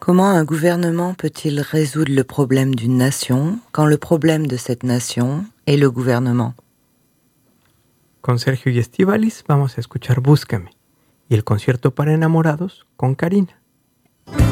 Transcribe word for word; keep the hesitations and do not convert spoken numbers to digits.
Comment un gouvernement peut-il résoudre le problème d'une nation quand le problème de cette nation est le gouvernement? Con Sergio y Estíbaliz vamos a escuchar Búscame y el concierto para enamorados con Karina.